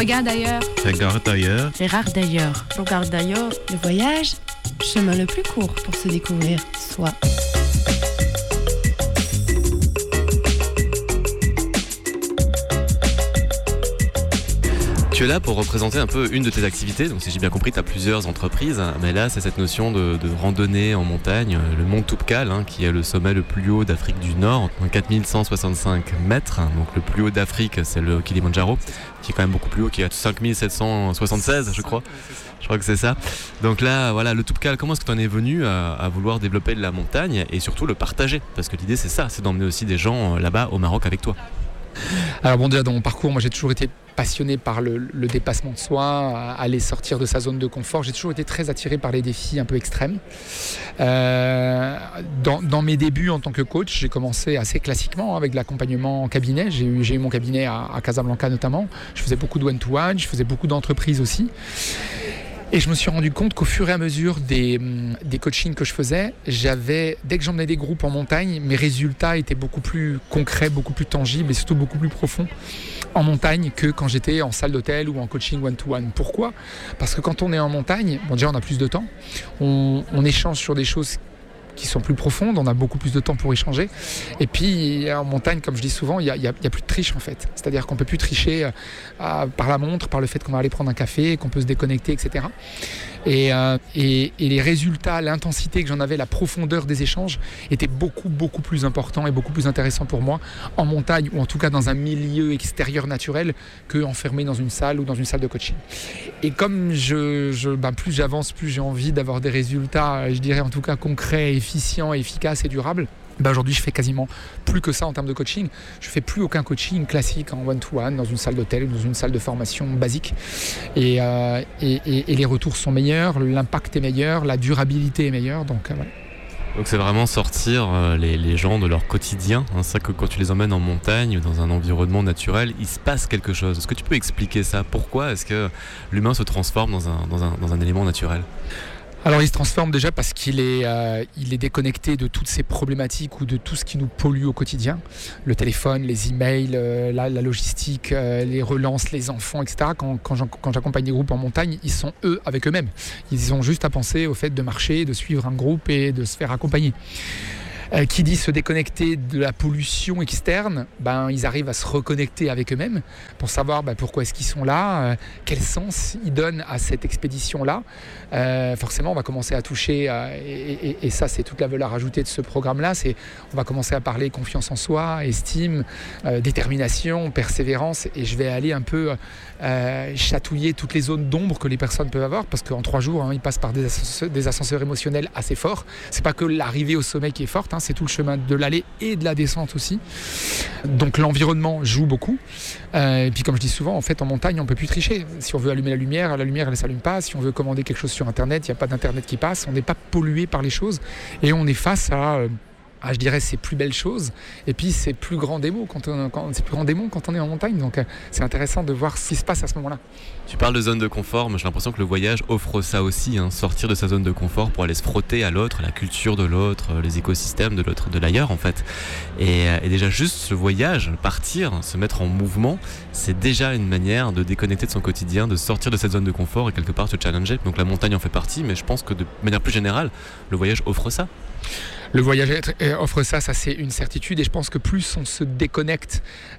Regarde ailleurs. Regarde ailleurs. Regarde ailleurs. Regarde ailleurs. Le voyage, chemin le plus court pour se découvrir soi. Tu es là pour représenter un peu une de tes activités, donc si j'ai bien compris, tu as plusieurs entreprises, mais là c'est cette notion de randonnée en montagne, le mont Toubkal, qui est le sommet le plus haut d'Afrique du Nord, 4165 mètres, donc le plus haut d'Afrique c'est le Kilimandjaro, qui est quand même beaucoup plus haut, qui est à 5776 je crois. Je crois que c'est ça. Donc là, voilà, le Toubkal, comment est-ce que tu en es venu à vouloir développer de la montagne et surtout le partager? Parce que l'idée c'est ça, c'est d'emmener aussi des gens là-bas au Maroc avec toi. Alors bon, déjà dans mon parcours, moi j'ai toujours été passionné par le dépassement de soi, aller sortir de sa zone de confort. J'ai toujours été très attiré par les défis un peu extrêmes. Dans mes débuts en tant que coach, j'ai commencé assez classiquement avec de l'accompagnement en cabinet. J'ai eu mon cabinet à Casablanca notamment. Je faisais beaucoup de one-to-one, je faisais beaucoup d'entreprises aussi. Et je me suis rendu compte qu'au fur et à mesure des coachings que je faisais, dès que j'emmenais des groupes en montagne, mes résultats étaient beaucoup plus concrets, beaucoup plus tangibles et surtout beaucoup plus profonds en montagne que quand j'étais en salle d'hôtel ou en coaching one-to-one. Pourquoi ? Parce que quand on est en montagne, déjà on a plus de temps, on échange sur des choses qui sont plus profondes, on a beaucoup plus de temps pour échanger. Et puis en montagne, comme je dis souvent, il y a plus de triche en fait. C'est-à-dire qu'on peut plus tricher par la montre, par le fait qu'on va aller prendre un café, qu'on peut se déconnecter, etc. Et les résultats, l'intensité que j'en avais, la profondeur des échanges étaient beaucoup plus importants et beaucoup plus intéressants pour moi en montagne ou en tout cas dans un milieu extérieur naturel qu'enfermé dans une salle ou dans une salle de coaching. Et comme plus j'avance, plus j'ai envie d'avoir des résultats, je dirais en tout cas concrets, efficients, efficaces et durables. Aujourd'hui, je fais quasiment plus que ça en termes de coaching. Je fais plus aucun coaching classique en one-to-one dans une salle d'hôtel ou dans une salle de formation basique. Et les retours sont meilleurs, l'impact est meilleur, la durabilité est meilleure. Donc voilà. Donc c'est vraiment sortir les gens de leur quotidien. C'est ça que quand tu les emmènes en montagne ou dans un environnement naturel, il se passe quelque chose. Est-ce que tu peux expliquer ça ? Pourquoi est-ce que l'humain se transforme dans un élément naturel ? Alors il se transforme déjà parce qu'il est déconnecté de toutes ces problématiques ou de tout ce qui nous pollue au quotidien. Le téléphone, les emails, la logistique, les relances, les enfants, etc. Quand j'accompagne des groupes en montagne, ils sont eux avec eux-mêmes. Ils ont juste à penser au fait de marcher, de suivre un groupe et de se faire accompagner. Qui dit se déconnecter de la pollution externe, ils arrivent à se reconnecter avec eux-mêmes pour savoir pourquoi est-ce qu'ils sont là, quel sens ils donnent à cette expédition-là. Forcément, on va commencer à toucher, et ça c'est toute la valeur ajoutée de ce programme-là, on va commencer à parler confiance en soi, estime, détermination, persévérance, et je vais aller un peu chatouiller toutes les zones d'ombre que les personnes peuvent avoir, parce qu'en 3 jours, ils passent par des ascenseurs émotionnels assez forts. C'est pas que l'arrivée au sommet qui est forte, c'est tout le chemin de l'allée et de la descente aussi. Donc l'environnement joue beaucoup. Et puis comme je dis souvent, en fait en montagne on peut plus tricher. Si on veut allumer la lumière elle s'allume pas. Si on veut commander quelque chose sur internet, il n'y a pas d'internet qui passe. On n'est pas pollué par les choses et on est face à je dirais ces plus belles choses et puis ces plus grands démons quand on est en montagne. Donc c'est intéressant de voir ce qui se passe à ce moment-là. Tu parles de zone de confort, mais j'ai l'impression que le voyage offre ça aussi, sortir de sa zone de confort pour aller se frotter à l'autre, à la culture de l'autre, les écosystèmes de l'autre, de l'ailleurs en fait. Et déjà juste ce voyage, partir, se mettre en mouvement, c'est déjà une manière de déconnecter de son quotidien, de sortir de cette zone de confort et quelque part se challenger. Donc la montagne en fait partie, mais je pense que de manière plus générale, le voyage offre ça. Le voyage offre ça c'est une certitude, et je pense que plus on se déconnecte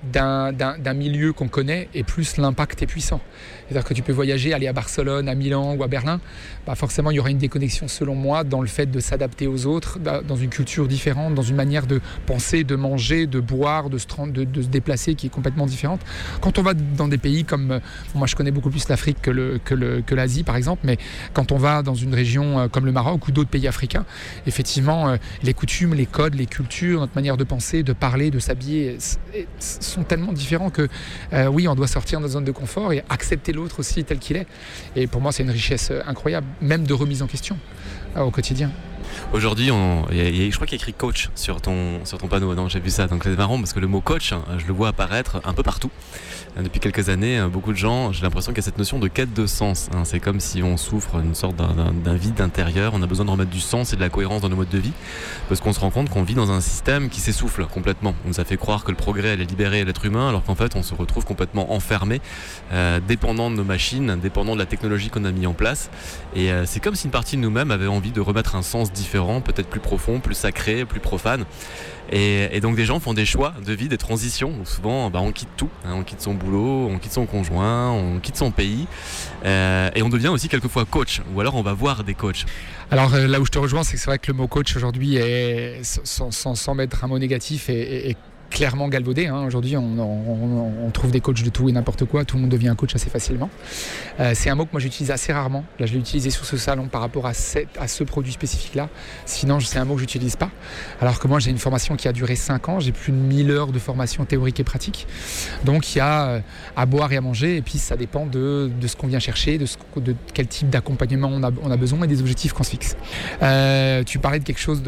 d'un milieu qu'on connaît, et plus l'impact est puissant. C'est-à-dire que tu peux voyager, aller à Barcelone, à Milan ou à Berlin, forcément il y aura une déconnexion selon moi dans le fait de s'adapter aux autres, dans une culture différente, dans une manière de penser, de manger, de boire, de se déplacer qui est complètement différente. Quand on va dans des pays comme, moi je connais beaucoup plus l'Afrique que l'Asie par exemple, mais quand on va dans une région comme le Maroc ou d'autres pays africains, effectivement les coutumes, les codes, les cultures, notre manière de penser, de parler, de s'habiller sont tellement différents que oui, on doit sortir de notre zone de confort et accepter l'autre aussi tel qu'il est. Et pour moi, c'est une richesse incroyable, même de remise en question au quotidien. Aujourd'hui, je crois qu'il y a écrit coach sur ton panneau. Non, j'ai vu ça. Donc c'est marrant parce que le mot coach, je le vois apparaître un peu partout. Depuis quelques années, beaucoup de gens, j'ai l'impression qu'il y a cette notion de quête de sens. C'est comme si on souffre d'une sorte d'un vide intérieur. On a besoin de remettre du sens et de la cohérence dans nos modes de vie, parce qu'on se rend compte qu'on vit dans un système qui s'essouffle complètement. On nous a fait croire que le progrès allait libérer l'être humain, alors qu'en fait on se retrouve complètement enfermé, dépendant de nos machines, dépendant de la technologie qu'on a mis en place. Et c'est comme si une partie de nous-mêmes avait envie de remettre un sens différent, peut-être plus profond, plus sacré, plus profane. Et donc des gens font des choix de vie, des transitions où souvent on quitte tout, on quitte son boulot, on quitte son conjoint, on quitte son pays, et on devient aussi quelquefois coach, ou alors on va voir des coachs. Alors là où je te rejoins, c'est que c'est vrai que le mot coach aujourd'hui est, sans mettre un mot négatif, est clairement galvaudé. Aujourd'hui on trouve des coachs de tout et n'importe quoi, tout le monde devient un coach assez facilement. C'est un mot que moi j'utilise assez rarement. Là je l'ai utilisé sur ce salon par rapport à ce produit spécifique là, sinon c'est un mot que j'utilise pas, alors que moi j'ai une formation qui a duré 5 ans, j'ai plus de 1000 heures de formation théorique et pratique, donc il y a à boire et à manger, et puis ça dépend de ce qu'on vient chercher, de quel type d'accompagnement on a besoin et des objectifs qu'on se fixe. Tu parlais de quelque chose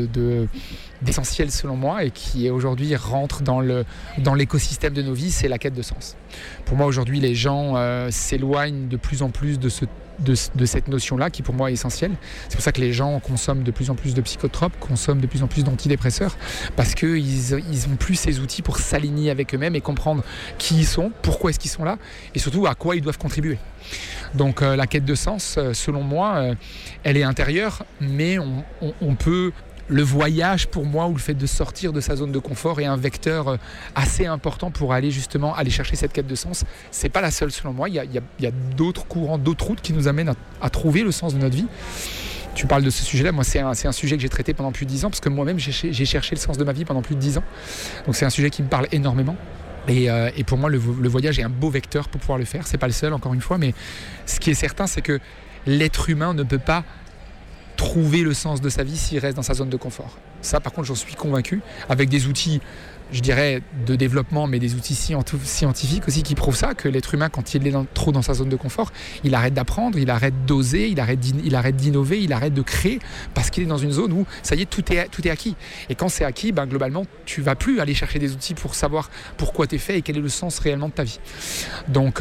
d'essentiel selon moi et qui aujourd'hui rentre dans l'écosystème de nos vies, c'est la quête de sens. Pour moi aujourd'hui les gens s'éloignent de plus en plus de cette notion-là qui pour moi est essentielle. C'est pour ça que les gens consomment de plus en plus de psychotropes, consomment de plus en plus d'antidépresseurs, parce qu'ils ont plus ces outils pour s'aligner avec eux-mêmes et comprendre qui ils sont, pourquoi est-ce qu'ils sont là et surtout à quoi ils doivent contribuer. Donc la quête de sens, selon moi, elle est intérieure, mais on peut... Le voyage pour moi, ou le fait de sortir de sa zone de confort, est un vecteur assez important pour aller chercher cette quête de sens. C'est pas la seule selon moi, il y a d'autres courants, d'autres routes qui nous amènent à trouver le sens de notre vie. Tu parles de ce sujet-là, moi c'est un sujet que j'ai traité pendant plus de 10 ans, parce que moi-même j'ai cherché le sens de ma vie pendant plus de 10 ans. Donc c'est un sujet qui me parle énormément. Et pour moi le voyage est un beau vecteur pour pouvoir le faire. C'est pas le seul encore une fois, mais ce qui est certain c'est que l'être humain ne peut pas trouver le sens de sa vie s'il reste dans sa zone de confort. Ça, par contre, j'en suis convaincu, avec des outils, je dirais, de développement, mais des outils scientifiques aussi qui prouvent ça, que l'être humain, quand il est trop dans sa zone de confort, il arrête d'apprendre, il arrête d'oser, il arrête d'innover, il arrête de créer, parce qu'il est dans une zone où, ça y est, tout est acquis. Et quand c'est acquis, globalement, tu vas plus aller chercher des outils pour savoir pourquoi tu es fait et quel est le sens réellement de ta vie. Donc...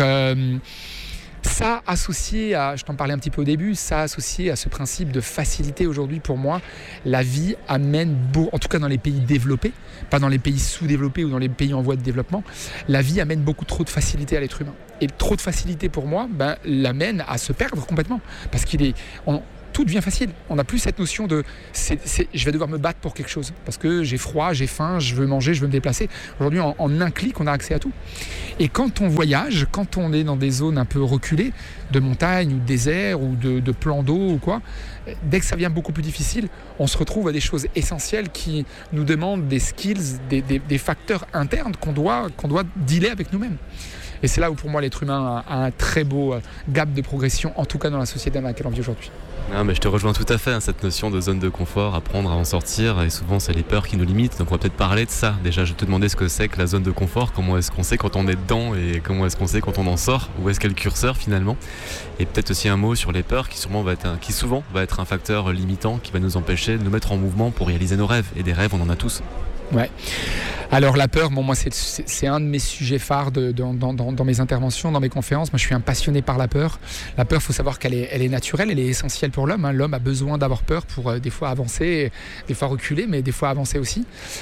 ça associé à, je t'en parlais un petit peu au début, ça associé à ce principe de facilité aujourd'hui pour moi, la vie amène, en tout cas dans les pays développés, pas dans les pays sous-développés ou dans les pays en voie de développement, la vie amène beaucoup trop de facilité à l'être humain. Et trop de facilité pour moi l'amène à se perdre complètement, parce tout devient facile. On n'a plus cette notion de je vais devoir me battre pour quelque chose parce que j'ai froid, j'ai faim, je veux manger, je veux me déplacer. Aujourd'hui, en un clic, on a accès à tout. Et quand on voyage, quand on est dans des zones un peu reculées, de montagne ou de désert ou de plans d'eau ou quoi, dès que ça devient beaucoup plus difficile, on se retrouve à des choses essentielles qui nous demandent des skills, des facteurs internes qu'on doit dealer avec nous-mêmes. Et c'est là où pour moi l'être humain a un très beau gap de progression, en tout cas dans la société dans laquelle on vit aujourd'hui. Non, mais je te rejoins tout à fait, cette notion de zone de confort, apprendre à en sortir, et souvent c'est les peurs qui nous limitent, donc on va peut-être parler de ça. Déjà je vais te demander ce que c'est que la zone de confort, comment est-ce qu'on sait quand on est dedans et comment est-ce qu'on sait quand on en sort, où est-ce qu'est le curseur finalement, et peut-être aussi un mot sur les peurs qui souvent va être un facteur limitant qui va nous empêcher de nous mettre en mouvement pour réaliser nos rêves, et des rêves on en a tous. Ouais. Alors la peur, moi c'est un de mes sujets phares dans mes interventions, dans mes conférences. Moi je suis un passionné par la peur. La peur, il faut savoir qu'elle est naturelle, elle est essentielle pour l'homme. L'homme a besoin d'avoir peur pour des fois avancer, des fois reculer, mais des fois avancer aussi.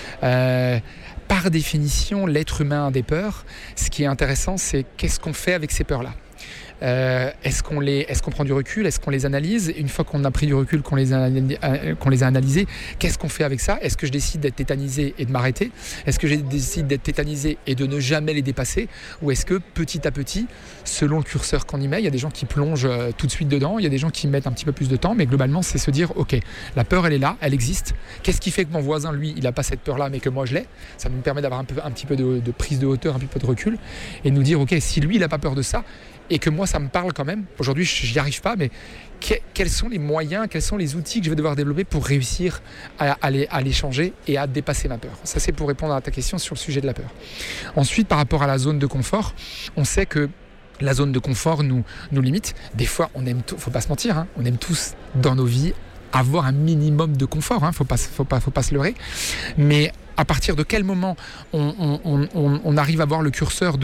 Par définition, l'être humain a des peurs. Ce qui est intéressant, c'est qu'est-ce qu'on fait avec ces peurs-là. Est-ce qu'on prend du recul, est-ce qu'on les analyse? Une fois qu'on a pris du recul, qu'on les a analysés, qu'est-ce qu'on fait avec ça? Est-ce que je décide d'être tétanisé et de m'arrêter? Est-ce que je décide d'être tétanisé et de ne jamais les dépasser? Ou est-ce que petit à petit, selon le curseur qu'on y met, il y a des gens qui plongent tout de suite dedans, il y a des gens qui mettent un petit peu plus de temps, mais globalement c'est se dire ok, la peur elle est là, elle existe. Qu'est-ce qui fait que mon voisin lui il n'a pas cette peur là mais que moi je l'ai? Ça nous permet d'avoir un petit peu de prise de hauteur, un petit peu de recul et de nous dire ok, si lui il n'a pas peur de ça et que moi ça me parle quand même, aujourd'hui je n'y arrive pas, mais quels sont les moyens, quels sont les outils que je vais devoir développer pour réussir à les changer et à dépasser ma peur? Ça c'est pour répondre à ta question sur le sujet de la peur. Ensuite, par rapport à la zone de confort, on sait que la zone de confort nous limite. Des fois on aime tout, faut pas se mentir, on aime tous dans nos vies avoir un minimum de confort, faut pas se leurrer, mais à partir de quel moment on arrive à voir le curseur de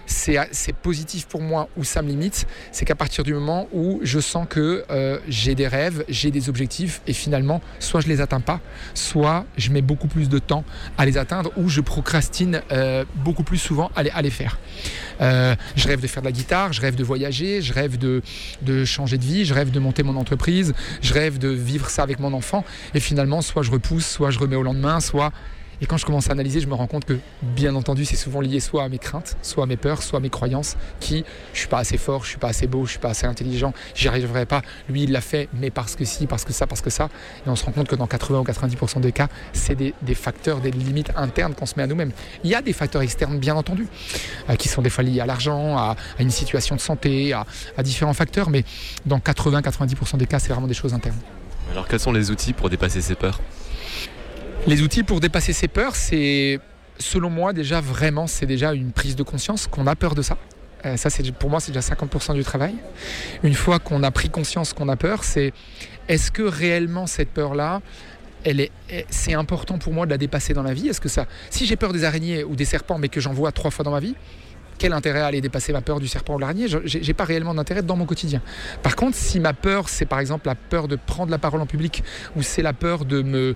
c'est positif pour moi ou ça me limite, c'est qu'à partir du moment où je sens que j'ai des rêves, j'ai des objectifs et finalement soit je les atteins pas, soit je mets beaucoup plus de temps à les atteindre ou je procrastine beaucoup plus souvent à les faire. Je rêve de faire de la guitare, je rêve de voyager, je rêve de changer de vie, je rêve de monter mon entreprise, je rêve de vivre ça avec mon enfant et finalement soit je repousse, soit je remets au lendemain, Et quand je commence à analyser, je me rends compte que, bien entendu, c'est souvent lié soit à mes craintes, soit à mes peurs, soit à mes croyances, je suis pas assez fort, je suis pas assez beau, je suis pas assez intelligent, j'y arriverai pas. Lui, il l'a fait, mais parce que si, parce que ça. Et on se rend compte que dans 80 ou 90% des cas, c'est des facteurs, des limites internes qu'on se met à nous-mêmes. Il y a des facteurs externes, bien entendu, qui sont des fois liés à l'argent, à une situation de santé, à différents facteurs, mais dans 80-90% des cas, c'est vraiment des choses internes. Alors, quels sont les outils pour dépasser ces peurs ? Les outils pour dépasser ses peurs, c'est, selon moi, c'est déjà une prise de conscience qu'on a peur de ça. Ça, pour moi, c'est déjà 50% du travail. Une fois qu'on a pris conscience qu'on a peur, c'est est-ce que réellement cette peur-là, c'est important pour moi de la dépasser dans la vie ? Est-ce que si j'ai peur des araignées ou des serpents, mais que j'en vois 3 fois dans ma vie, quel intérêt à aller dépasser ma peur du serpent ou de l'araignée ? J'ai pas réellement d'intérêt dans mon quotidien. Par contre, si ma peur, c'est par exemple la peur de prendre la parole en public, ou c'est la peur de me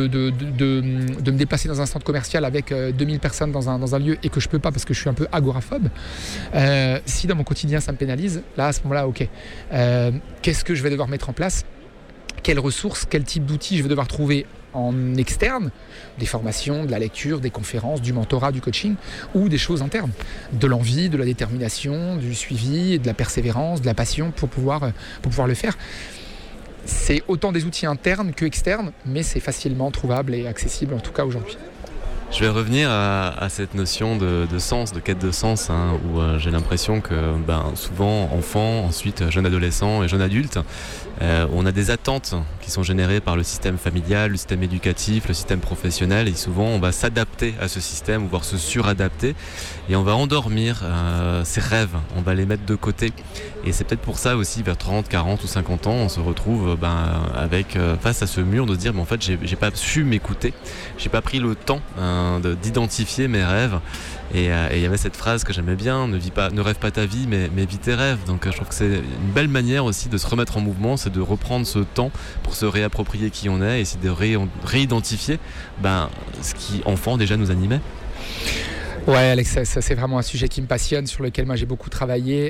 déplacer dans un centre commercial avec 2000 personnes dans un lieu et que je peux pas parce que je suis un peu agoraphobe, si dans mon quotidien ça me pénalise, là à ce moment-là, ok. Qu'est-ce que je vais devoir mettre en place ? Quelles ressources, quel type d'outils je vais devoir trouver en externe, des formations, de la lecture, des conférences, du mentorat, du coaching, ou des choses internes, de l'envie, de la détermination, du suivi, de la persévérance, de la passion pour pouvoir le faire. C'est autant des outils internes que externes, mais c'est facilement trouvable et accessible en tout cas aujourd'hui. Je vais revenir à cette notion de sens, de quête de sens, où j'ai l'impression que souvent enfants, ensuite jeunes adolescents et jeunes adultes, on a des attentes qui sont générées par le système familial, le système éducatif, le système professionnel, et souvent on va s'adapter à ce système ou voire se suradapter et on va endormir ses rêves, on va les mettre de côté. Et c'est peut-être pour ça aussi vers 30, 40 ou 50 ans on se retrouve face à ce mur de se dire en fait j'ai pas su m'écouter, j'ai pas pris le temps d'identifier mes rêves. Et il y avait cette phrase que j'aimais bien, ne rêve pas ta vie mais vis tes rêves. Donc je trouve que c'est une belle manière aussi de se remettre en mouvement, c'est de reprendre ce temps pour se réapproprier qui on est et c'est de réidentifier ce qui enfant déjà nous animait. Ouais Alex, ça c'est vraiment un sujet qui me passionne, sur lequel moi j'ai beaucoup travaillé.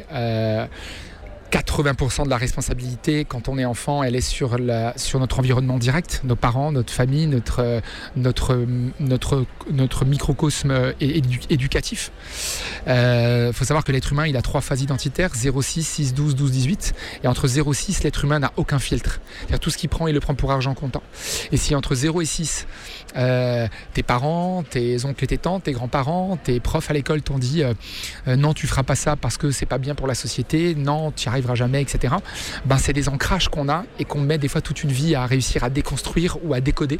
80% de la responsabilité quand on est enfant, elle est sur notre environnement direct, nos parents, notre famille, notre microcosme éducatif. Faut savoir que l'être humain, il a 3 phases identitaires, 0, 6, 6, 12, 12, 18. Et entre 0 et 6, l'être humain n'a aucun filtre. C'est-à-dire tout ce qu'il prend, il le prend pour argent comptant. Et si entre 0 et 6, tes parents, tes oncles et tes tantes, tes grands-parents, tes profs à l'école t'ont dit non, tu feras pas ça parce que c'est pas bien pour la société, non, tu n'y arriveras jamais, etc. C'est des ancrages qu'on a et qu'on met des fois toute une vie à réussir à déconstruire ou à décoder.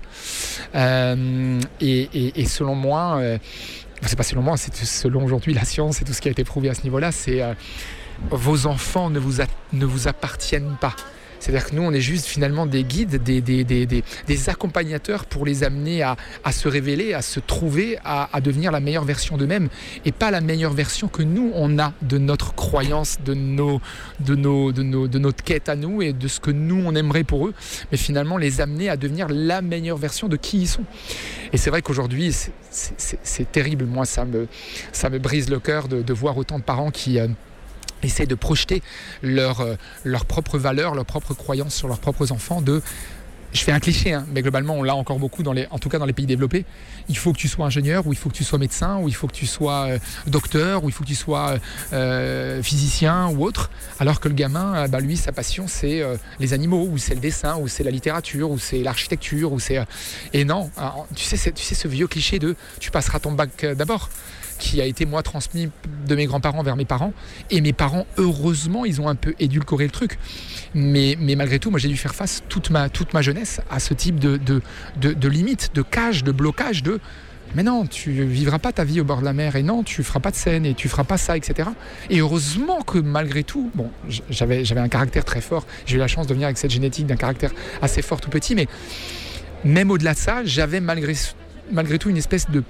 Et selon moi, c'est pas selon moi, c'est selon aujourd'hui la science et tout ce qui a été prouvé à ce niveau-là, c'est vos enfants ne vous appartiennent pas. C'est-à-dire que nous, on est juste finalement des guides, des accompagnateurs pour les amener à se révéler, à se trouver, à devenir la meilleure version d'eux-mêmes et pas la meilleure version que nous, on a de notre croyance, de notre quête à nous et de ce que nous, on aimerait pour eux. Mais finalement, les amener à devenir la meilleure version de qui ils sont. Et c'est vrai qu'aujourd'hui, c'est terrible. Moi, ça me brise le cœur de voir autant de parents qui essaient de projeter leurs propres valeurs, leurs propres croyances sur leurs propres enfants. Je fais un cliché, mais globalement on l'a encore beaucoup en tout cas dans les pays développés. Il faut que tu sois ingénieur, ou il faut que tu sois médecin, ou il faut que tu sois docteur, ou il faut que tu sois physicien ou autre. Alors que le gamin, lui, sa passion c'est les animaux, ou c'est le dessin, ou c'est la littérature, ou c'est l'architecture, ou c'est et non. Tu sais ce vieux cliché de tu passeras ton bac d'abord, qui a été moi transmis de mes grands-parents vers mes parents, et mes parents heureusement ils ont un peu édulcoré le truc, mais malgré tout moi j'ai dû faire face toute ma jeunesse à ce type de limite, de cage, de blocage, mais non, tu vivras pas ta vie au bord de la mer, et non, tu feras pas de scène, et tu feras pas ça, etc. Et heureusement que malgré tout, j'avais un caractère très fort, j'ai eu la chance de venir avec cette génétique d'un caractère assez fort tout petit, mais même au-delà de ça, j'avais malgré tout une espèce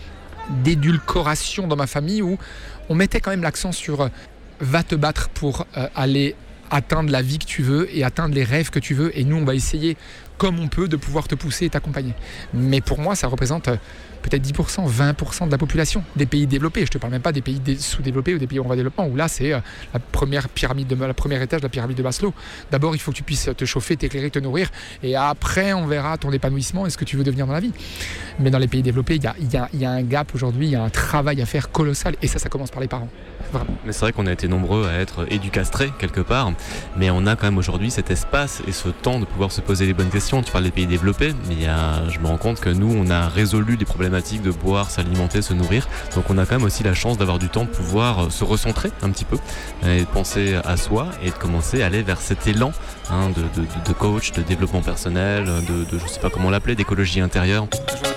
d'édulcoration dans ma famille où on mettait quand même l'accent sur va te battre pour aller atteindre la vie que tu veux et atteindre les rêves que tu veux, et nous on va essayer comme on peut de pouvoir te pousser et t'accompagner. Mais pour moi ça représente peut-être 10%, 20% de la population des pays développés. Je te parle même pas des pays sous-développés ou des pays en voie de développement, où là c'est la première étage de la pyramide de Maslow. D'abord il faut que tu puisses te chauffer, t'éclairer, te nourrir, et après on verra ton épanouissement et ce que tu veux devenir dans la vie. Mais dans les pays développés il y a un gap aujourd'hui, il y a un travail à faire colossal, et ça commence par les parents. Vraiment. Mais c'est vrai qu'on a été nombreux à être éducastrés quelque part, mais on a quand même aujourd'hui cet espace et ce temps de pouvoir se poser les bonnes questions. Tu parles des pays développés, mais je me rends compte que nous, on a résolu des problématiques de boire, s'alimenter, se nourrir. Donc on a quand même aussi la chance d'avoir du temps de pouvoir se recentrer un petit peu et de penser à soi et de commencer à aller vers cet élan de coach, de développement personnel, je sais pas comment l'appeler, d'écologie intérieure.